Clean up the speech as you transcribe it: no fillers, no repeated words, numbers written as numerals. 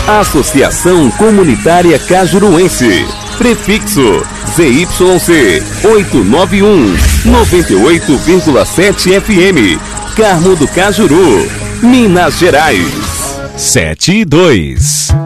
Associação Comunitária Cajuruense. Prefixo ZYC 891, 98,7 FM. Carmo do Cajuru, Minas Gerais. 7 e 2.